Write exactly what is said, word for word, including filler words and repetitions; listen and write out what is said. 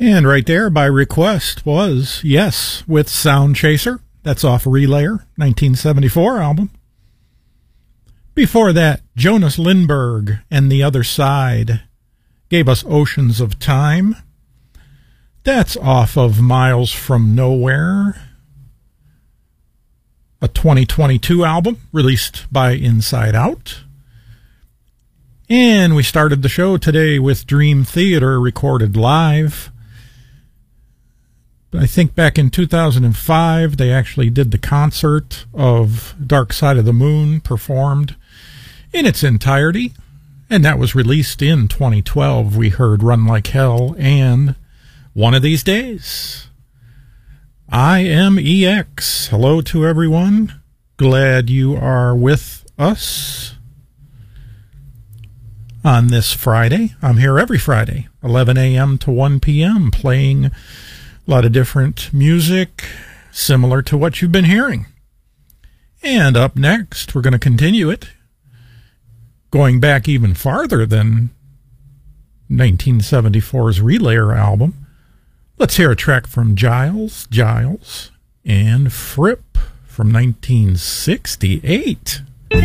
And right there, by request, was Yes with Sound Chaser. That's off Relayer, nineteen seventy-four album. Before that, Jonas Lindberg and The Other Side gave us Oceans of Time. That's off of Miles from Nowhere, a twenty twenty-two album released by Inside Out. And we started the show today with Dream Theater recorded live. I think back in two thousand five, they actually did the concert of Dark Side of the Moon performed in its entirety, and that was released in twenty twelve. We heard Run Like Hell and One of These Days. I am E X. Hello to everyone. Glad you are with us on this Friday. I'm here every Friday, eleven a.m. to one p.m., playing a lot of different music similar to what you've been hearing. And up next, we're going to continue it, going back even farther than nineteen seventy-four's Relayer album. Let's hear a track from Giles, Giles, and Fripp from nineteen sixty-eight.